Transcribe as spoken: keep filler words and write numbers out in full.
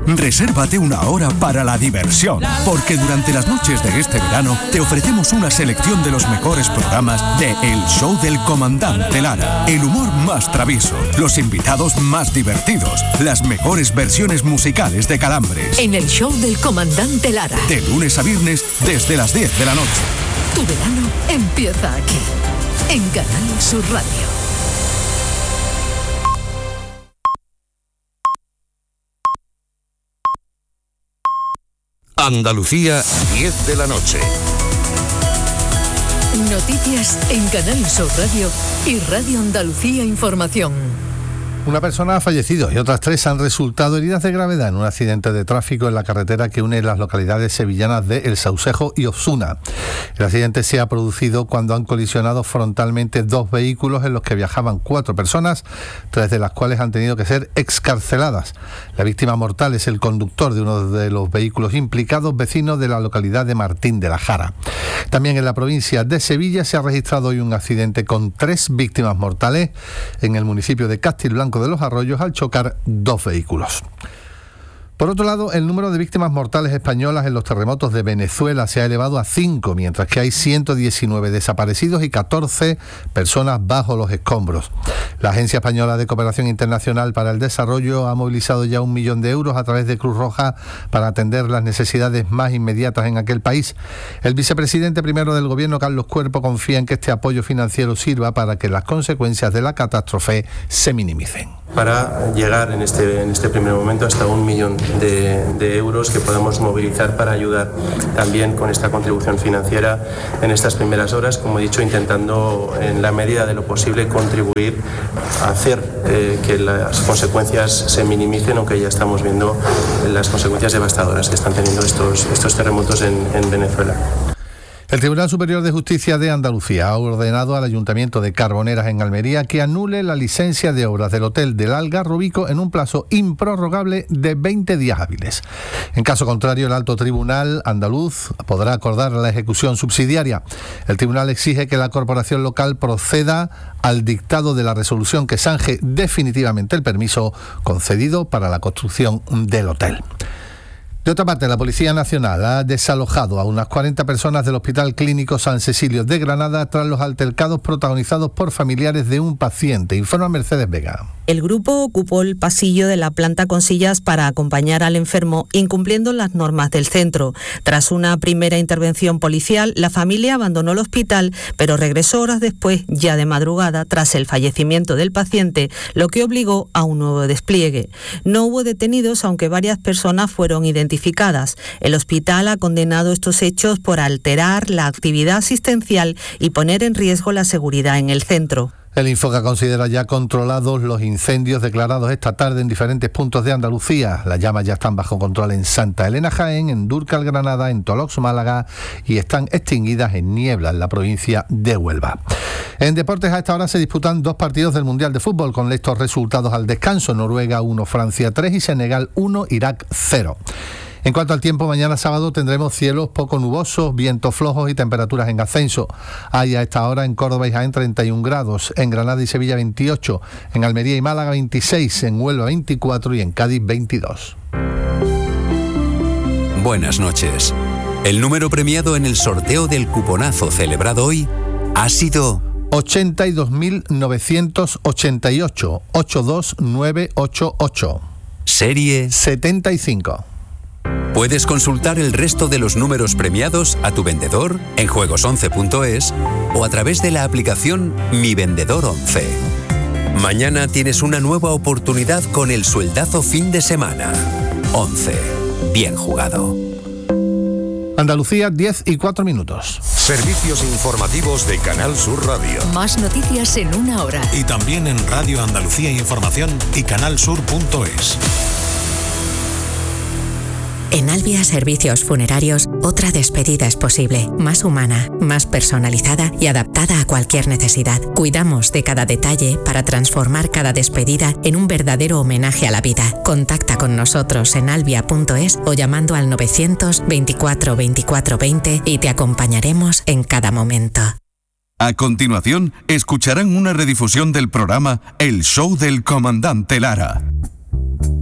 Resérvate una hora para la diversión, porque durante las noches de este verano te ofrecemos una selección de los mejores programas de El Show del Comandante Lara. El humor más travieso, los invitados más divertidos, las mejores versiones musicales de Calambres. En El Show del Comandante Lara. De lunes a viernes desde las diez de la noche. Tu verano empieza aquí, en Canal Sur Radio. Andalucía, diez de la noche. Noticias en Canal Sur Radio y Radio Andalucía Información. Una persona ha fallecido y otras tres han resultado heridas de gravedad en un accidente de tráfico en la carretera que une las localidades sevillanas de El Saucejo y Osuna. El accidente se ha producido cuando han colisionado frontalmente dos vehículos en los que viajaban cuatro personas, tres de las cuales han tenido que ser excarceladas. La víctima mortal es el conductor de uno de los vehículos implicados, vecino de la localidad de Martín de la Jara. También en la provincia de Sevilla se ha registrado hoy un accidente con tres víctimas mortales en el municipio de Castilblanco de los Arroyos al chocar dos vehículos. Por otro lado, el número de víctimas mortales españolas en los terremotos de Venezuela se ha elevado a cinco, mientras que hay ciento diecinueve desaparecidos y catorce personas bajo los escombros. La Agencia Española de Cooperación Internacional para el Desarrollo ha movilizado ya un millón de euros a través de Cruz Roja para atender las necesidades más inmediatas en aquel país. El vicepresidente primero del Gobierno, Carlos Cuerpo, confía en que este apoyo financiero sirva para que las consecuencias de la catástrofe se minimicen. Para llegar en este, en este primer momento hasta un millón de, de euros que podamos movilizar para ayudar también con esta contribución financiera en estas primeras horas, como he dicho, intentando en la medida de lo posible contribuir a hacer eh, que las consecuencias se minimicen, aunque ya estamos viendo las consecuencias devastadoras que están teniendo estos, estos terremotos en, en Venezuela. El Tribunal Superior de Justicia de Andalucía ha ordenado al Ayuntamiento de Carboneras en Almería que anule la licencia de obras del Hotel del Algarrobico en un plazo improrrogable de veinte días hábiles. En caso contrario, el Alto Tribunal andaluz podrá acordar la ejecución subsidiaria. El tribunal exige que la corporación local proceda al dictado de la resolución que zanje definitivamente el permiso concedido para la construcción del hotel. De otra parte, la Policía Nacional ha desalojado a unas cuarenta personas del Hospital Clínico San Cecilio de Granada tras los altercados protagonizados por familiares de un paciente. Informa Mercedes Vega. El grupo ocupó el pasillo de la planta con sillas para acompañar al enfermo, incumpliendo las normas del centro. Tras una primera intervención policial, la familia abandonó el hospital, pero regresó horas después, ya de madrugada, tras el fallecimiento del paciente, lo que obligó a un nuevo despliegue. No hubo detenidos, aunque varias personas fueron identificadas. El hospital ha condenado estos hechos por alterar la actividad asistencial y poner en riesgo la seguridad en el centro. El Infoca considera ya controlados los incendios declarados esta tarde en diferentes puntos de Andalucía. Las llamas ya están bajo control en Santa Elena, Jaén, en Dúrcal, Granada, en Tolox, Málaga, y están extinguidas en Niebla, en la provincia de Huelva. En deportes, a esta hora se disputan dos partidos del Mundial de Fútbol con estos resultados al descanso: Noruega uno, Francia tres y Senegal uno, Irak cero. En cuanto al tiempo, mañana sábado tendremos cielos poco nubosos, vientos flojos y temperaturas en ascenso. Hay a esta hora en Córdoba y Jaén treinta y un grados, en Granada y Sevilla veintiocho, en Almería y Málaga veintiséis, en Huelva veinticuatro y en Cádiz veintidós. Buenas noches. El número premiado en el sorteo del cuponazo celebrado hoy ha sido ochenta y dos mil novecientos ochenta y ocho, ochenta y dos mil novecientos ochenta y ocho. Serie setenta y cinco. Puedes consultar el resto de los números premiados a tu vendedor en juegos once punto es o a través de la aplicación Mi Vendedor once. Mañana tienes una nueva oportunidad con el sueldazo fin de semana. once. Bien jugado. Andalucía, diez y cuatro minutos. Servicios informativos de Canal Sur Radio. Más noticias en una hora. Y también en Radio Andalucía Información y canalsur punto es. En Albia Servicios Funerarios, otra despedida es posible, más humana, más personalizada y adaptada a cualquier necesidad. Cuidamos de cada detalle para transformar cada despedida en un verdadero homenaje a la vida. Contacta con nosotros en albia punto es o llamando al novecientos veinticuatro veinticuatro veinte y te acompañaremos en cada momento. A continuación, escucharán una redifusión del programa El Show del Comandante Lara.